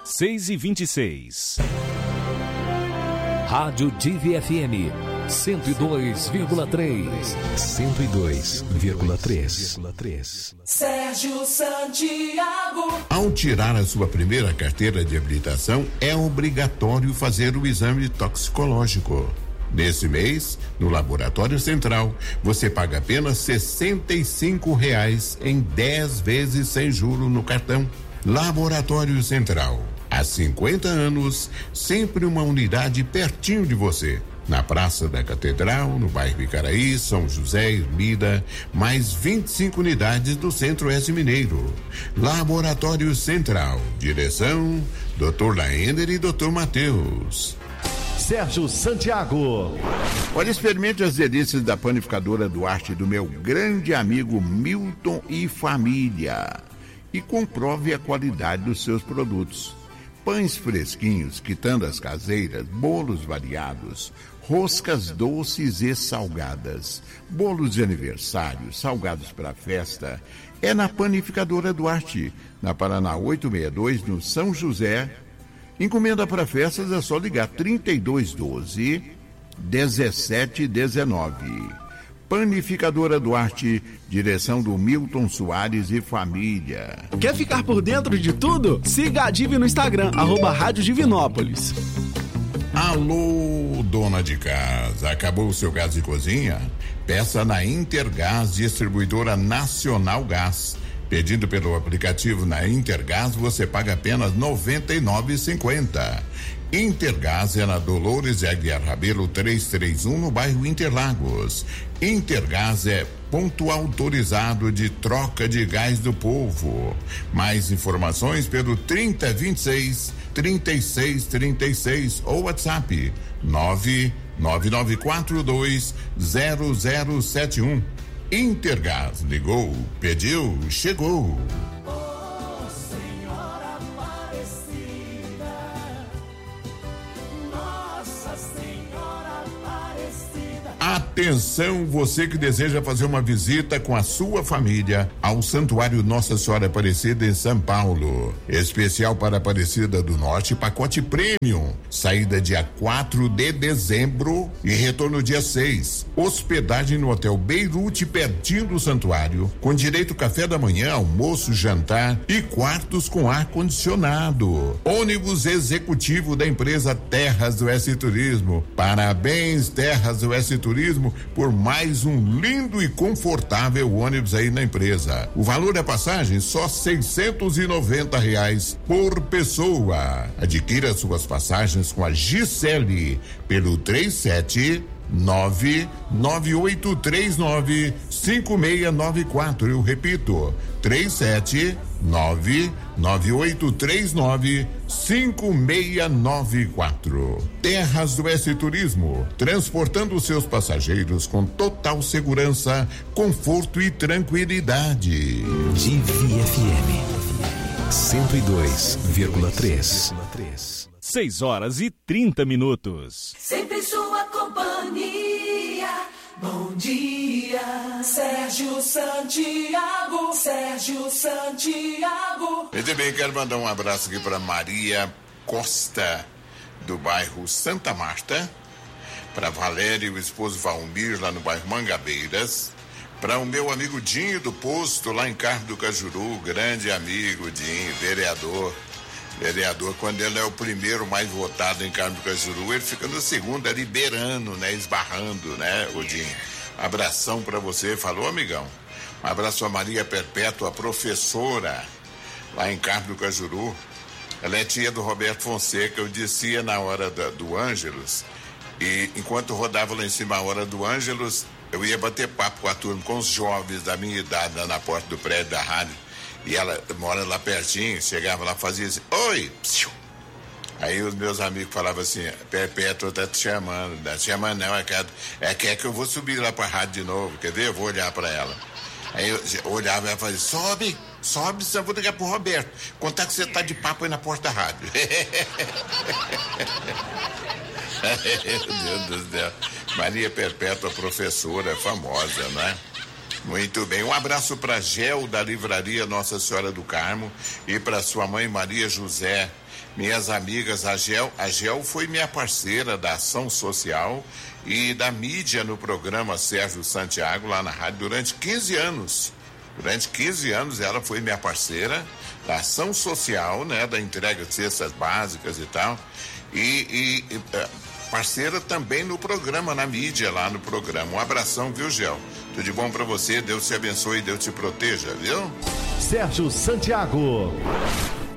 6h26. Rádio Divi FM 102,3. 102,3. Sérgio Santiago. Ao tirar a sua primeira carteira de habilitação, é obrigatório fazer o exame toxicológico. Nesse mês, no Laboratório Central, você paga apenas R$65 em 10 vezes sem juro no cartão. Laboratório Central. Há 50 anos, sempre uma unidade pertinho de você. Na Praça da Catedral, no bairro Icaraí, São José, Ermida, mais 25 unidades do Centro-Oeste Mineiro. Laboratório Central. Direção, Dr. Laender e Dr. Matheus. Sérgio Santiago. Olha, experimente as delícias da panificadora Duarte do meu grande amigo Milton e família. E comprove a qualidade dos seus produtos. Pães fresquinhos, quitandas caseiras, bolos variados, roscas doces e salgadas, bolos de aniversário, salgados para festa. É na Panificadora Duarte, na Paraná 862, no São José. Encomenda para festas é só ligar 3212-1719. Panificadora Duarte, direção do Milton Soares e família. Quer ficar por dentro de tudo? Siga a Divi no Instagram, @Rádio Divinópolis. Alô, dona de casa, acabou o seu gás de cozinha? Peça na Intergás, distribuidora Nacional Gás. Pedindo pelo aplicativo na Intergás, você paga apenas R$ 99,50. Intergás é na Dolores de Aguiar Rabelo 331, no bairro Interlagos. Intergás é ponto autorizado de troca de gás do povo. Mais informações pelo 3026-3636 ou WhatsApp 999420071. Intergás, ligou, pediu, chegou. Atenção, você que deseja fazer uma visita com a sua família ao Santuário Nossa Senhora Aparecida em São Paulo. Especial para Aparecida do Norte, pacote Premium. Saída dia 4 de dezembro e retorno dia 6. Hospedagem no Hotel Beirute, pertinho do santuário, com direito café da manhã, almoço, jantar e quartos com ar-condicionado. Ônibus executivo da empresa Terras do S Turismo. Parabéns, Terras do S Turismo, por mais um lindo e confortável ônibus aí na empresa. O valor da passagem só R$690 por pessoa. Adquira suas passagens com a Gisele pelo 37998395694. Eu repito, 37998395694. Terras do S Turismo, transportando seus passageiros com total segurança, conforto e tranquilidade. Divi FM 102,3. 6h30. Sempre sua companhia. Bom dia, Sérgio Santiago. Sérgio Santiago. Muito bem, quero mandar um abraço aqui para Maria Costa, do bairro Santa Marta, para Valéria e o esposo Valmir, lá no bairro Mangabeiras, para o meu amigo Dinho do Posto, lá em Carmo do Cajuru, grande amigo Dinho, vereador, quando ele é o primeiro mais votado em Carmo do Cajuru, ele fica no segundo ali beirando, né, esbarrando, né, o Dinho. Abração para você, falou, amigão? Um abraço a Maria Perpétua, professora, lá em Carmo do Cajuru. Ela é tia do Roberto Fonseca. Eu descia na hora do Ângelos, e enquanto rodava lá em cima a hora do Ângelos, eu ia bater papo com a turma, com os jovens da minha idade, lá na porta do prédio da rádio. E ela mora lá pertinho, chegava lá, fazia assim, oi! Psiu. Aí os meus amigos falavam assim, Perpétua tá te chamando. Não te chamando não, quer que eu vou subir lá pra rádio de novo, quer ver? Eu vou olhar pra ela. Aí eu olhava e ela fazia, sobe, senão eu vou ligar pro Roberto. Contar que você tá de papo aí na porta da rádio. Meu Deus do céu. Maria Perpétua, professora famosa, né? Muito bem, um abraço para Gel da Livraria Nossa Senhora do Carmo e para sua mãe Maria José, minhas amigas. A Gel foi minha parceira da ação social e da mídia no programa Sérgio Santiago lá na rádio durante 15 anos. Durante 15 anos ela foi minha parceira da ação social, né, da entrega de cestas básicas e tal, e parceira também no programa, na mídia lá no programa. Um abração, viu, Gel? Tudo de bom pra você, Deus te abençoe e Deus te proteja, viu? Sérgio Santiago.